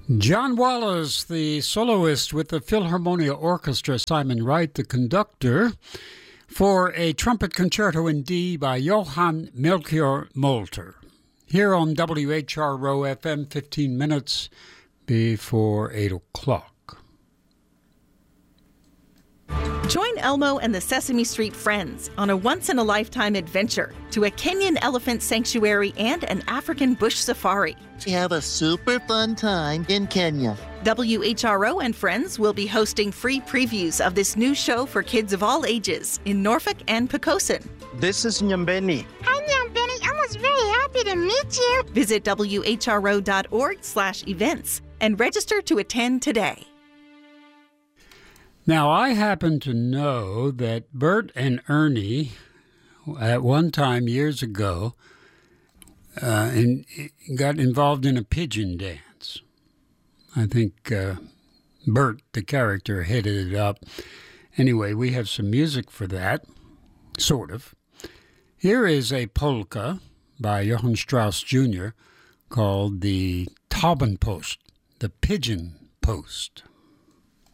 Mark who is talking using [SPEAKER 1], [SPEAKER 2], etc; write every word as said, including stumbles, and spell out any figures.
[SPEAKER 1] John Wallace, the soloist with the Philharmonia Orchestra, Simon Wright, the conductor, for a trumpet concerto in D by Johann Melchior Molter. Here on W H R O F M, fifteen minutes before eight o'clock.
[SPEAKER 2] Join Elmo and the Sesame Street Friends on a once-in-a-lifetime adventure to a Kenyan elephant sanctuary and an African bush safari.
[SPEAKER 3] To have a super fun time in Kenya.
[SPEAKER 2] W H R O and Friends will be hosting free previews of this new show for kids of all ages in Norfolk and Poquoson.
[SPEAKER 4] This is Nyambeni.
[SPEAKER 5] Hi, Nyambeni. I was very happy to meet you.
[SPEAKER 2] Visit W H R O dot org slash events and register to attend today.
[SPEAKER 1] Now, I happen to know that Bert and Ernie, at one time years ago, uh, in, got involved in a pigeon dance. I think uh, Bert, the character, headed it up. Anyway, we have some music for that, sort of. Here is a polka by Johann Strauss Junior called the Taubenpost, the Pigeon Post.